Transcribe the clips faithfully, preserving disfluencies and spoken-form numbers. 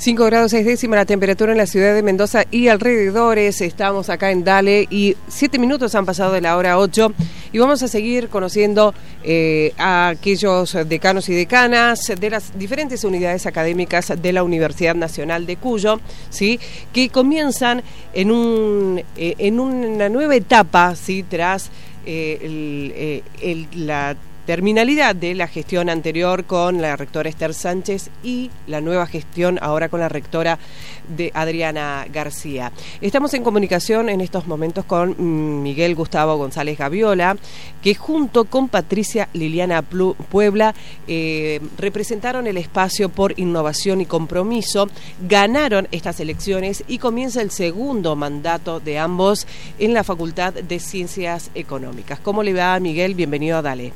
cinco grados seis décimas la temperatura en la ciudad de Mendoza y alrededores. Estamos acá en Dale y siete minutos han pasado de la hora ocho y vamos a seguir conociendo eh, a aquellos decanos y decanas de las diferentes unidades académicas de la Universidad Nacional de Cuyo, ¿sí? Que comienzan en, un, eh, en una nueva etapa, ¿sí? Tras eh, el, eh, el, la terminalidad de la gestión anterior con la rectora Esther Sánchez y la nueva gestión ahora con la rectora de Adriana García. Estamos en comunicación en estos momentos con Miguel Gustavo González Gaviola, que junto con Patricia Liliana Puebla eh, representaron el espacio por innovación y compromiso, ganaron estas elecciones y comienza el segundo mandato de ambos en la Facultad de Ciencias Económicas. ¿Cómo le va, Miguel? Bienvenido a Dale.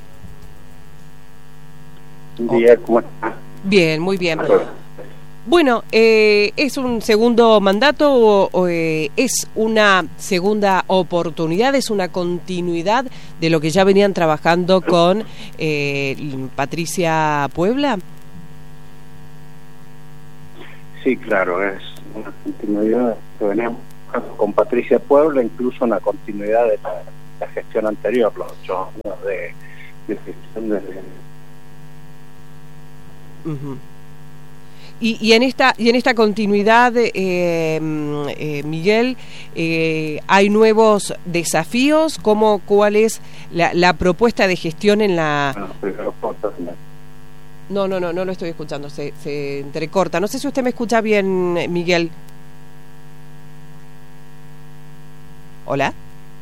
Día, ¿cómo está? Bien, muy bien. Bueno, eh, ¿es un segundo mandato o, o eh, es una segunda oportunidad, es una continuidad de lo que ya venían trabajando con eh, Patricia Puebla? Sí, claro, es una continuidad que veníamos con Patricia Puebla, incluso una continuidad de la, la gestión anterior, los ocho años de, de gestión de... Uh-huh. y, y en esta y en esta continuidad, eh, eh, Miguel, eh, hay nuevos desafíos. ¿Cómo, cuál es la, la propuesta de gestión en la? No, no, no, no lo estoy escuchando. Se, se entrecorta. No sé si usted me escucha bien, Miguel. Hola.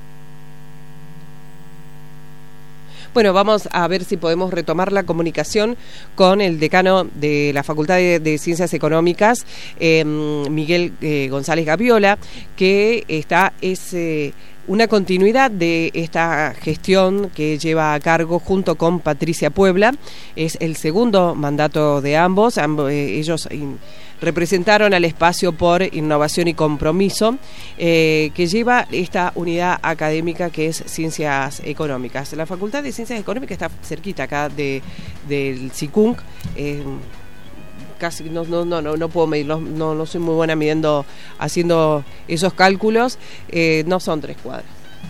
Bueno, vamos a ver si podemos retomar la comunicación con el decano de la Facultad de, de Ciencias Económicas, eh, Miguel eh, González Gaviola, que está es eh, una continuidad de esta gestión que lleva a cargo junto con Patricia Puebla. Es el segundo mandato de ambos. ambos eh, ellos in, representaron al espacio por innovación y compromiso eh, que lleva esta unidad académica que es Ciencias Económicas. La Facultad de Ciencias Económicas está cerquita acá de del C I C U N C, eh, casi no no no no no puedo medir, no, no no soy muy buena midiendo, haciendo esos cálculos. Eh, no son tres cuadras,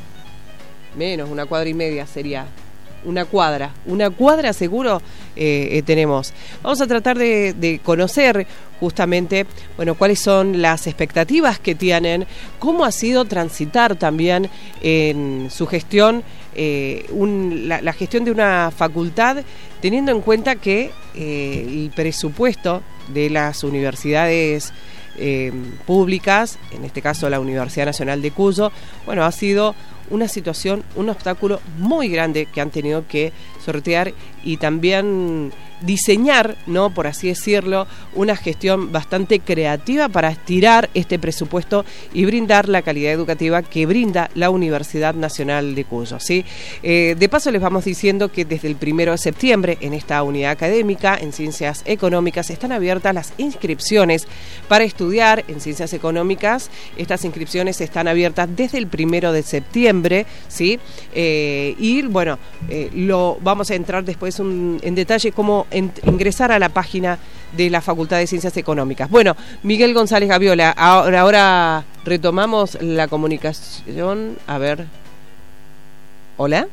menos una cuadra y media sería. Una cuadra, una cuadra seguro eh, eh, tenemos. Vamos a tratar de, de conocer justamente, bueno, cuáles son las expectativas que tienen, cómo ha sido transitar también en su gestión, eh, un, la, la gestión de una facultad, teniendo en cuenta que eh, el presupuesto de las universidades eh, públicas, en este caso la Universidad Nacional de Cuyo, bueno, ha sido una situación, un obstáculo muy grande que han tenido que sortear y también diseñar, ¿no?, por así decirlo, una gestión bastante creativa para estirar este presupuesto y brindar la calidad educativa que brinda la Universidad Nacional de Cuyo, ¿sí? Eh, de paso les vamos diciendo que desde el primero de septiembre en esta unidad académica en Ciencias Económicas están abiertas las inscripciones para estudiar en Ciencias Económicas. Estas inscripciones están abiertas desde el primero de septiembre, ¿sí? Eh, y bueno, eh, lo vamos a entrar después un, en detalle cómo en, ingresar a la página de la Facultad de Ciencias Económicas. Bueno, Miguel González Gaviola, ahora, ahora retomamos la comunicación. A ver. ¿Hola?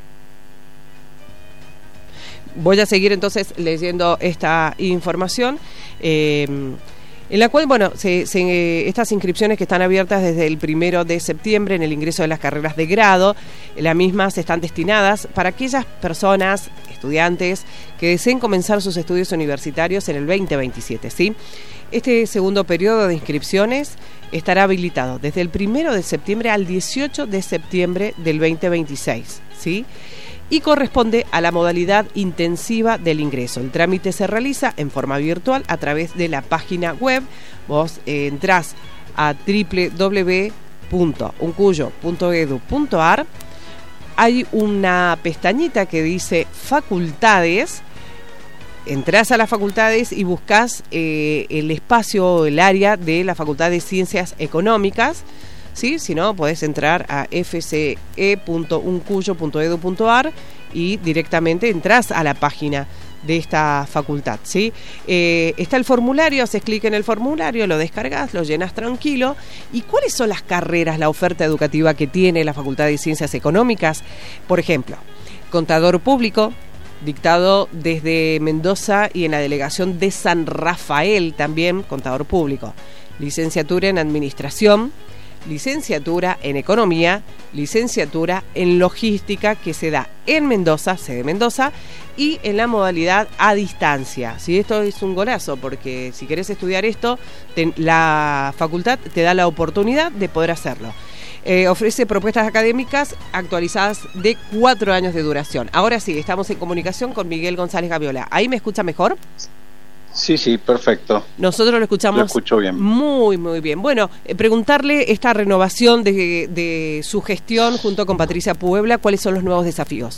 Voy a seguir entonces leyendo esta información. Eh, en la cual, bueno, se, se, estas inscripciones que están abiertas desde el primero de septiembre en el ingreso de las carreras de grado, las mismas están destinadas para aquellas personas, estudiantes, que deseen comenzar sus estudios universitarios en el veinte veintisiete, ¿sí? Este segundo periodo de inscripciones estará habilitado desde el primero de septiembre al dieciocho de septiembre del veinte veintiséis, ¿sí? Y corresponde a la modalidad intensiva del ingreso. El trámite se realiza en forma virtual a través de la página web. Vos eh, entrás a doble u doble u doble u punto uncuyo punto edu punto ar. Hay una pestañita que dice facultades. Entrás a las facultades y buscas eh, el espacio, el área de la Facultad de Ciencias Económicas. ¿Sí? Si no, podés entrar a f c e punto uncuyo punto edu punto ar y directamente entras a la página de esta facultad, ¿sí? Eh, está el formulario, haces clic en el formulario, lo descargas, lo llenas tranquilo. ¿Y cuáles son las carreras, la oferta educativa que tiene la Facultad de Ciencias Económicas? Por ejemplo, contador público, dictado desde Mendoza y en la delegación de San Rafael también, contador público. Licenciatura en Administración, licenciatura en Economía, licenciatura en Logística, que se da en Mendoza, sede Mendoza, y en la modalidad a distancia. Si esto es un golazo, porque si querés estudiar esto, te, la facultad te da la oportunidad de poder hacerlo. Eh, ofrece propuestas académicas actualizadas de cuatro años de duración. Ahora sí, estamos en comunicación con Miguel González Gaviola. ¿Ahí me escucha mejor? Sí, sí, perfecto. Nosotros lo escuchamos lo escucho bien. Muy, muy bien. Bueno, eh, preguntarle esta renovación de, de su gestión junto con Patricia Puebla, ¿cuáles son los nuevos desafíos?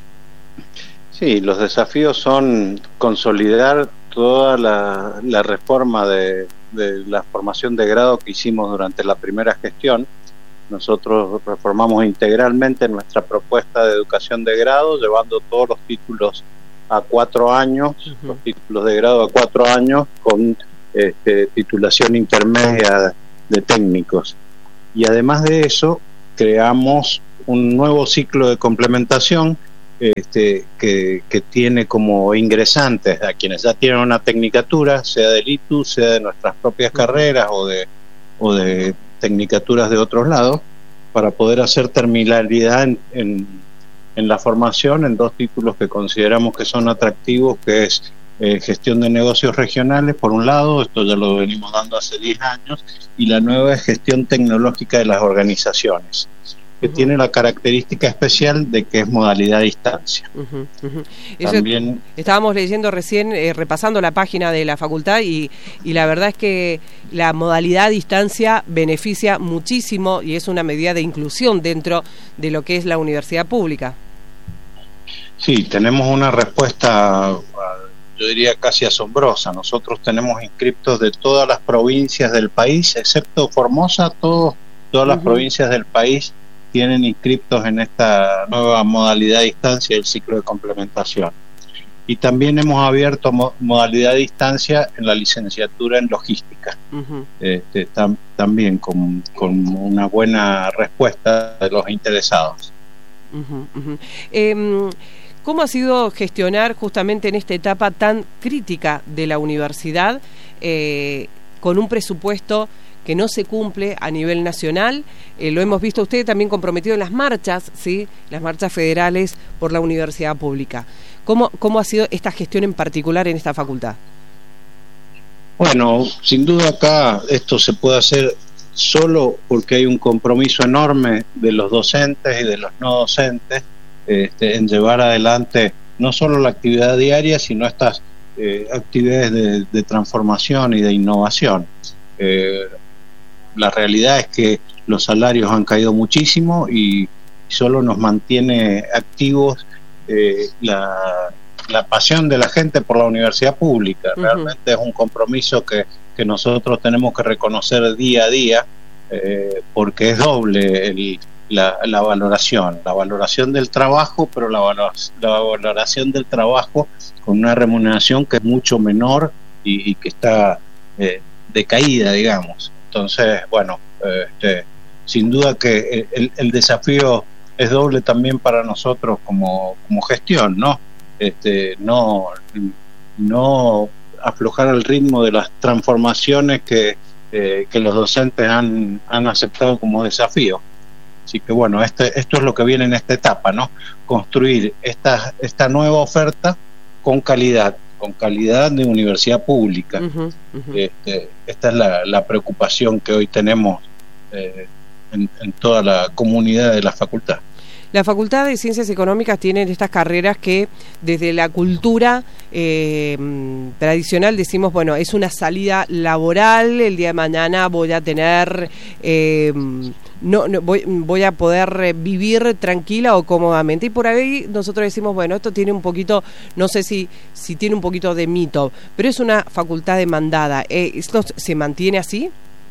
Sí, los desafíos son consolidar toda la, la reforma de, de la formación de grado que hicimos durante la primera gestión. Nosotros reformamos integralmente nuestra propuesta de educación de grado, llevando todos los títulos a cuatro años, uh-huh. los títulos de grado a cuatro años con este, titulación intermedia de técnicos. Y además de eso, creamos un nuevo ciclo de complementación este, que, que tiene como ingresantes a quienes ya tienen una tecnicatura, sea del I T U, sea de nuestras propias uh-huh. carreras o de, o de tecnicaturas de otros lados, para poder hacer terminalidad en, en en la formación en dos títulos que consideramos que son atractivos, que es eh, gestión de negocios regionales, por un lado, esto ya lo venimos dando hace diez años, y la nueva es gestión tecnológica de las organizaciones, que uh-huh. tiene la característica especial de que es modalidad a distancia. Uh-huh, uh-huh. También estábamos leyendo recién, eh, repasando la página de la facultad, y, y la verdad es que la modalidad a distancia beneficia muchísimo y es una medida de inclusión dentro de lo que es la universidad pública. Sí, tenemos una respuesta, yo diría casi asombrosa. Nosotros tenemos inscriptos de todas las provincias del país, excepto Formosa, todo, todas uh-huh. las provincias del país tienen inscriptos en esta nueva modalidad a distancia del ciclo de complementación. Y también hemos abierto mo- modalidad a distancia en la licenciatura en logística, uh-huh. este, tam- también con, con una buena respuesta de los interesados. Uh-huh, uh-huh. Eh, ¿Cómo ha sido gestionar justamente en esta etapa tan crítica de la universidad eh, con un presupuesto que no se cumple a nivel nacional? Eh, lo hemos visto usted también comprometido en las marchas, ¿sí? Las marchas federales por la universidad pública. ¿Cómo, cómo ha sido esta gestión en particular en esta facultad? Bueno, sin duda acá esto se puede hacer solo porque hay un compromiso enorme de los docentes y de los no docentes este, en llevar adelante no solo la actividad diaria, sino estas eh, actividades de, de transformación y de innovación. Eh, la realidad es que los salarios han caído muchísimo y solo nos mantiene activos eh, la, la pasión de la gente por la universidad pública. Uh-huh. Realmente es un compromiso que, que nosotros tenemos que reconocer día a día, eh, porque es doble el, la, la valoración, la valoración del trabajo, pero la, valor, la valoración del trabajo con una remuneración que es mucho menor y, y que está eh, decaída, digamos. Entonces, bueno, este, sin duda que el, el desafío es doble también para nosotros como, como gestión, ¿no? Este, no, no aflojar el ritmo de las transformaciones que, eh, que los docentes han, han aceptado como desafío. Así que bueno, este, esto es lo que viene en esta etapa, ¿no? Construir esta, esta nueva oferta con calidad, con calidad de universidad pública. Uh-huh, uh-huh. Este, esta es la, la preocupación que hoy tenemos eh, en, en toda la comunidad de la facultad. La Facultad de Ciencias Económicas tiene estas carreras que desde la cultura eh, tradicional decimos, bueno, es una salida laboral, el día de mañana voy a tener, eh, no, no voy, voy a poder vivir tranquila o cómodamente. Y por ahí nosotros decimos, bueno, esto tiene un poquito, no sé si, si tiene un poquito de mito, pero es una facultad demandada. Eh, ¿Esto se mantiene así?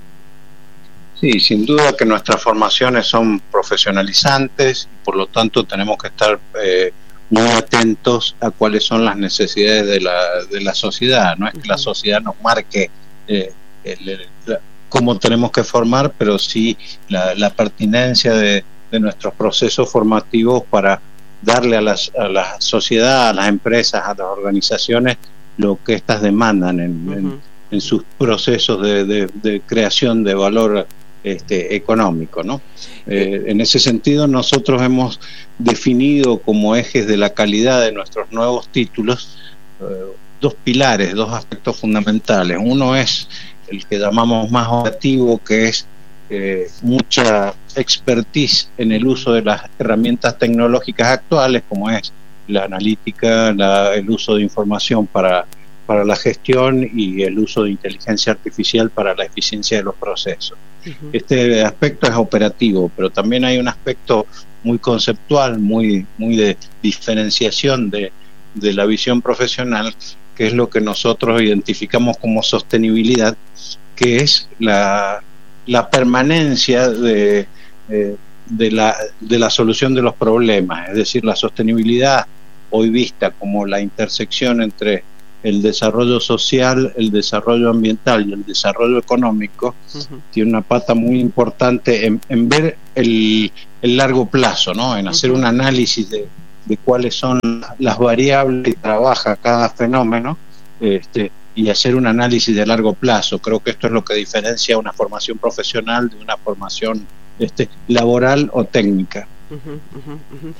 Sí, sin duda que nuestras formaciones son profesionalizantes, por lo tanto tenemos que estar eh, muy atentos a cuáles son las necesidades de la, de la sociedad. No es que la sociedad nos marque eh, el, el, la, cómo tenemos que formar, pero sí la, la pertinencia de, de nuestros procesos formativos para darle a, las, a la sociedad, a las empresas, a las organizaciones lo que éstas demandan en, uh-huh. en, en sus procesos de, de, de creación de valor este, económico, ¿no? Eh, en ese sentido, nosotros hemos definido como ejes de la calidad de nuestros nuevos títulos eh, dos pilares, dos aspectos fundamentales. Uno es el que llamamos más operativo, que es eh, mucha expertise en el uso de las herramientas tecnológicas actuales, como es la analítica, la, el uso de información para, para la gestión y el uso de inteligencia artificial para la eficiencia de los procesos. Uh-huh. Este aspecto es operativo, pero también hay un aspecto muy conceptual, muy, muy de diferenciación de, de la visión profesional, que es lo que nosotros identificamos como sostenibilidad, que es la, la permanencia de, eh, de, la, de la solución de los problemas, es decir, la sostenibilidad hoy vista como la intersección entre el desarrollo social, el desarrollo ambiental y el desarrollo económico. Uh-huh. Tiene una pata muy importante en, en ver el, el largo plazo, ¿no? En hacer uh-huh. un análisis de, de cuáles son las variables que trabaja cada fenómeno, este, y hacer un análisis de largo plazo. Creo que esto es lo que diferencia una formación profesional de una formación este, laboral o técnica. Uh-huh, uh-huh, uh-huh.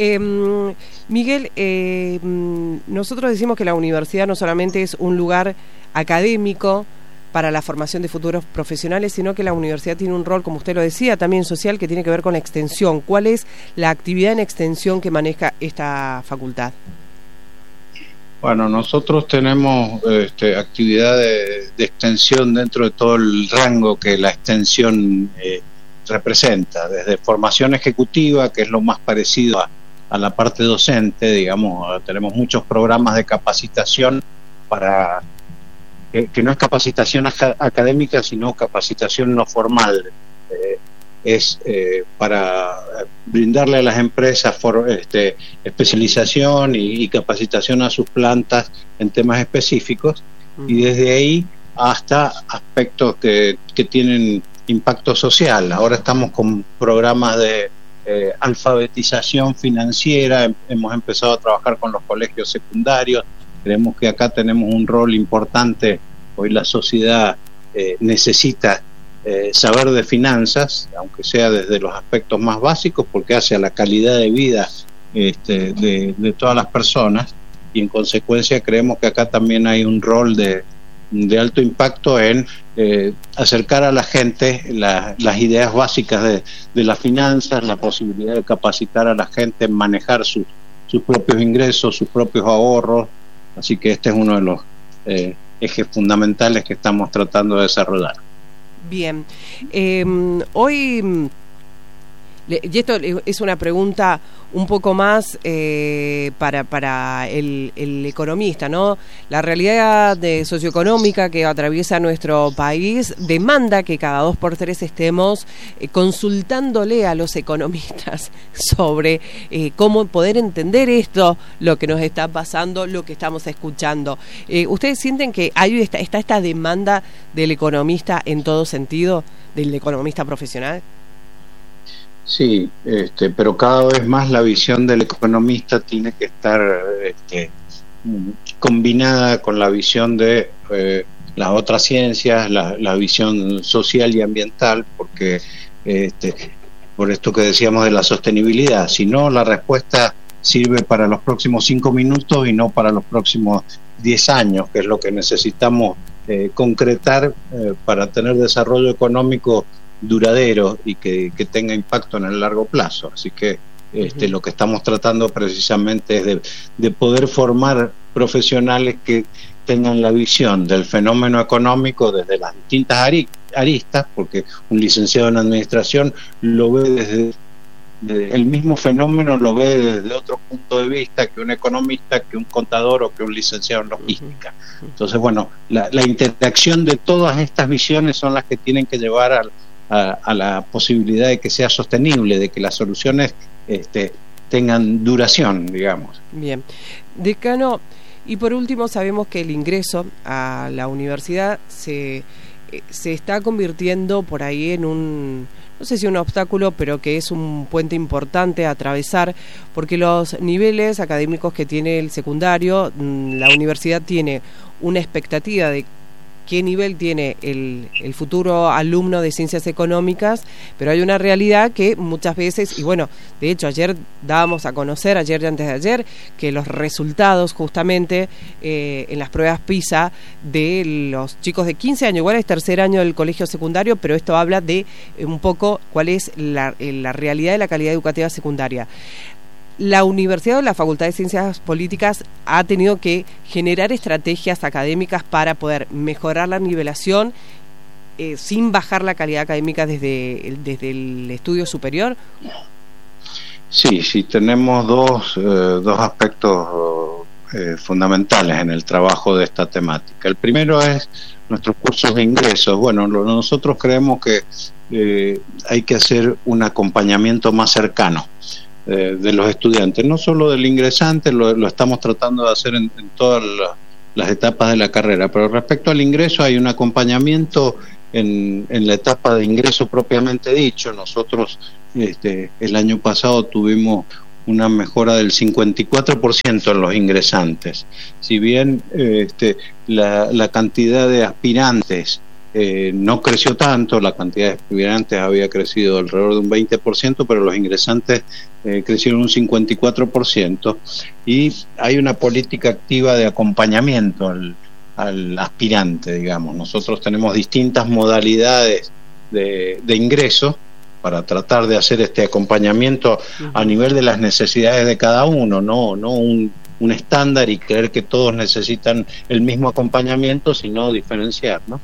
Eh, Miguel, eh, nosotros decimos que la universidad no solamente es un lugar académico para la formación de futuros profesionales, sino que la universidad tiene un rol, como usted lo decía, también social, que tiene que ver con la extensión. ¿Cuál es la actividad en extensión que maneja esta facultad? Bueno, nosotros tenemos este, actividad de, de extensión dentro de todo el rango que la extensión eh, representa, desde formación ejecutiva, que es lo más parecido a, a la parte docente, digamos, tenemos muchos programas de capacitación para que, que no es capacitación aca- académica, sino capacitación no formal, eh, es eh, para brindarle a las empresas for, este, especialización y, y capacitación a sus plantas en temas específicos, uh-huh. y desde ahí hasta aspectos que, que tienen impacto social. Ahora estamos con programas de eh, alfabetización financiera, hemos empezado a trabajar con los colegios secundarios, creemos que acá tenemos un rol importante. Hoy la sociedad eh, necesita eh, saber de finanzas, aunque sea desde los aspectos más básicos, porque hace a la calidad de vida este, de, de todas las personas, y en consecuencia creemos que acá también hay un rol de de alto impacto en eh, acercar a la gente la, las ideas básicas de, de las finanzas, la posibilidad de capacitar a la gente en manejar sus, sus propios ingresos, sus propios ahorros. Así que este es uno de los eh, ejes fundamentales que estamos tratando de desarrollar. Bien, eh, hoy, y esto es una pregunta un poco más eh, para, para el, el economista, ¿no? La realidad de socioeconómica que atraviesa nuestro país demanda que cada dos por tres estemos eh, consultándole a los economistas sobre eh, cómo poder entender esto, lo que nos está pasando, lo que estamos escuchando. Eh, ¿Ustedes sienten que hay esta, está esta demanda del economista en todo sentido, del economista profesional? Sí, este, pero cada vez más la visión del economista tiene que estar este, combinada con la visión de eh, las otras ciencias, la, la visión social y ambiental, porque este, por esto que decíamos de la sostenibilidad, si no la respuesta sirve para los próximos cinco minutos y no para los próximos diez años, que es lo que necesitamos eh, concretar eh, para tener desarrollo económico duradero y que, que tenga impacto en el largo plazo. Así que este, uh-huh. lo que estamos tratando precisamente es de, de poder formar profesionales que tengan la visión del fenómeno económico desde las distintas ari- aristas, porque un licenciado en administración lo ve desde, desde el mismo fenómeno, lo ve desde otro punto de vista que un economista, que un contador o que un licenciado en logística. Uh-huh. Entonces, bueno, la, la interacción de todas estas visiones son las que tienen que llevar al A, a la posibilidad de que sea sostenible, de que las soluciones este, tengan duración, digamos. Bien. Decano, y por último sabemos que el ingreso a la universidad se, se está convirtiendo por ahí en un, no sé si un obstáculo, pero que es un puente importante a atravesar, porque los niveles académicos que tiene el secundario, la universidad tiene una expectativa de qué nivel tiene el, el futuro alumno de ciencias económicas, pero hay una realidad que muchas veces, y bueno, de hecho ayer dábamos a conocer, ayer y antes de ayer, que los resultados justamente eh, en las pruebas PISA de los chicos de quince años, igual es tercer año del colegio secundario, pero esto habla de eh, un poco cuál es la, eh, la realidad de la calidad educativa secundaria. La universidad o la Facultad de Ciencias Políticas ha tenido que generar estrategias académicas para poder mejorar la nivelación eh, sin bajar la calidad académica desde el, desde el estudio superior. Sí, sí, tenemos dos, eh, dos aspectos eh, fundamentales en el trabajo de esta temática. El primero es nuestros cursos de ingresos. Bueno, lo, nosotros creemos que eh, hay que hacer un acompañamiento más cercano de, de los estudiantes, no solo del ingresante, lo, lo estamos tratando de hacer en, en todas las, las etapas de la carrera, pero respecto al ingreso hay un acompañamiento en, en la etapa de ingreso propiamente dicho. Nosotros este, el año pasado tuvimos una mejora del cincuenta y cuatro por ciento en los ingresantes, si bien este, la, la cantidad de aspirantes Eh, no creció tanto, la cantidad de estudiantes había crecido alrededor de un veinte por ciento, pero los ingresantes eh, crecieron un cincuenta y cuatro por ciento, y hay una política activa de acompañamiento al, al aspirante, digamos. Nosotros tenemos distintas modalidades de, de ingreso para tratar de hacer este acompañamiento uh-huh. a nivel de las necesidades de cada uno, no, no un, un estándar y creer que todos necesitan el mismo acompañamiento, sino diferenciar, ¿no?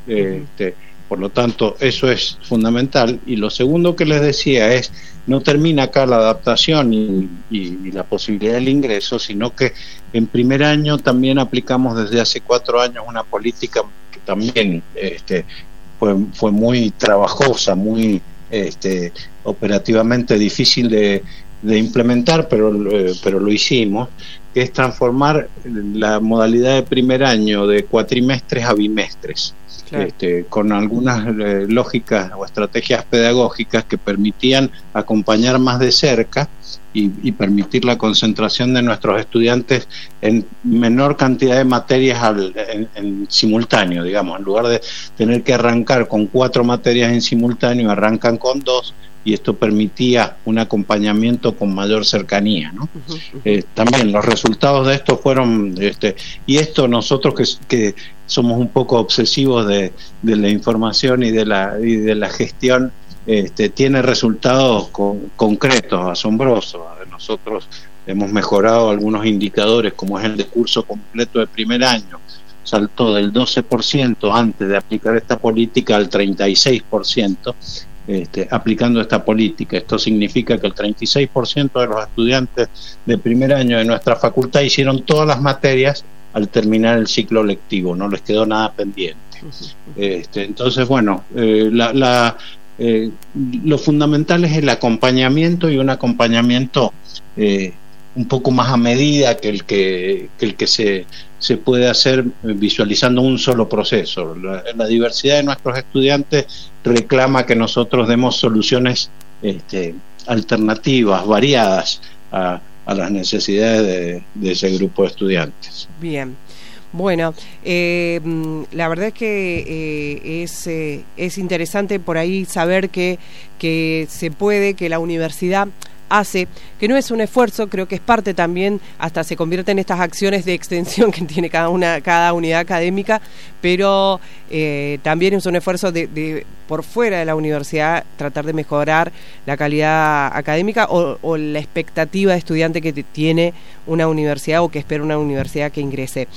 Este, por lo tanto, eso es fundamental. Y lo segundo que les decía es, no termina acá la adaptación y, y, y la posibilidad del ingreso, sino que en primer año también aplicamos desde hace cuatro años una política que también este, fue, fue muy trabajosa, muy este, operativamente difícil de, de implementar, pero, eh, pero lo hicimos, que es transformar la modalidad de primer año de cuatrimestres a bimestres. Claro. Este, con algunas eh, lógicas o estrategias pedagógicas que permitían acompañar más de cerca y, y permitir la concentración de nuestros estudiantes en menor cantidad de materias al, en, en simultáneo, digamos. En lugar de tener que arrancar con cuatro materias en simultáneo, arrancan con dos, y esto permitía un acompañamiento con mayor cercanía, ¿no? Uh-huh, uh-huh. Eh, también los resultados de esto fueron, este, y esto nosotros que, que somos un poco obsesivos de, de la información y de la, y de la gestión, este, tiene resultados con, concretos, asombrosos. Nosotros hemos mejorado algunos indicadores, como es el de curso completo de primer año, saltó del doce por ciento antes de aplicar esta política al treinta y seis por ciento. Este, aplicando esta política. Esto significa que el treinta y seis por ciento de los estudiantes de primer año de nuestra facultad hicieron todas las materias al terminar el ciclo lectivo, no les quedó nada pendiente. Este, entonces, bueno, eh, la, la, eh, lo fundamental es el acompañamiento, y un acompañamiento eh, un poco más a medida que el que, que, el que se, se puede hacer visualizando un solo proceso. La, la diversidad de nuestros estudiantes reclama que nosotros demos soluciones este, alternativas, variadas a, a las necesidades de, de ese grupo de estudiantes. Bien. Bueno, eh, la verdad es que eh, es, eh, es interesante por ahí saber que, que se puede, que la universidad hace, que no es un esfuerzo, creo que es parte también, hasta se convierte en estas acciones de extensión que tiene cada una cada unidad académica, pero eh, también es un esfuerzo de, de por fuera de la universidad tratar de mejorar la calidad académica o, o la expectativa de estudiante que tiene una universidad o que espera una universidad que ingrese.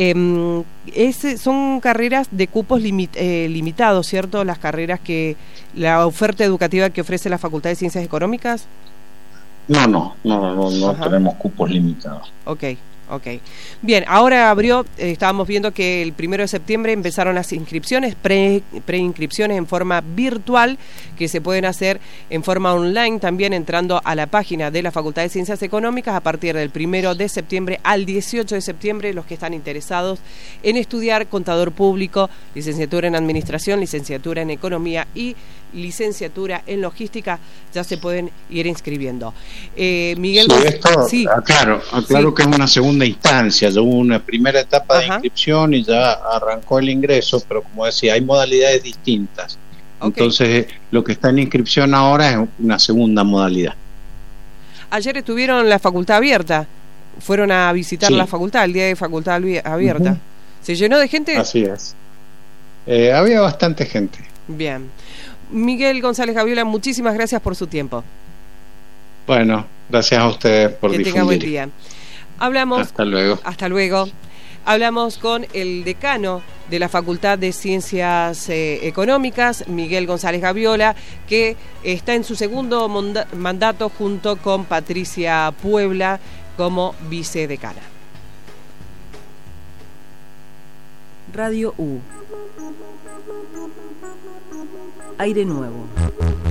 Eh, es, son carreras de cupos limit, eh, limitados, ¿cierto? Las carreras que, la oferta educativa que ofrece la Facultad de Ciencias Económicas. No, no, no, no, no tenemos cupos limitados. Ok, Ok. Bien, ahora abrió, eh, estábamos viendo que el primero de septiembre empezaron las inscripciones, pre, preinscripciones en forma virtual, que se pueden hacer en forma online también entrando a la página de la Facultad de Ciencias Económicas a partir del primero de septiembre al dieciocho de septiembre, los que están interesados en estudiar contador público, licenciatura en Administración, licenciatura en Economía y licenciatura en Logística, ya se pueden ir inscribiendo. Eh, Miguel, sí, esto, sí. aclaro, aclaro Sí. que es una segunda instancia, ya hubo una primera etapa Ajá. de inscripción y ya arrancó el ingreso, pero como decía, hay modalidades distintas. Okay. Entonces, lo que está en inscripción ahora es una segunda modalidad. Ayer estuvieron en la facultad abierta, fueron a visitar Sí. la facultad, el día de facultad abierta. Uh-huh. ¿Se llenó de gente? Así es. Eh, había bastante gente. Bien. Miguel González Gaviola, muchísimas gracias por su tiempo. Bueno, gracias a ustedes por que difundir. tenga buen día. Hablamos. Hasta luego. Hasta luego. Hablamos con el decano de la Facultad de Ciencias eh, Económicas, Miguel González Gaviola, que está en su segundo monda- mandato junto con Patricia Puebla como vicedecana. Radio U. Aire nuevo.